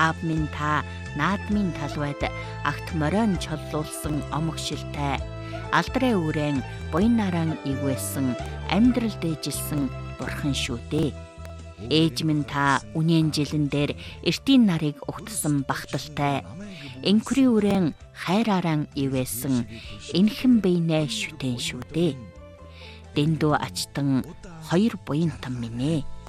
Аав минь та наадмын талбайд агт морион чоллуулсан омогшилтай алдраа үрэн буйнаран ивэсэн амьдрал дээжилсэн бурхан шүү дээ. Ээж минь та үнэн жилэн дээр эртийн нарыг угтсан багталтай энхри үрэн хайрааран ивэсэн энхэн биенэ шүтэн шүү дээ. Дэндүү ачтан хоёр буянтан минь ээ.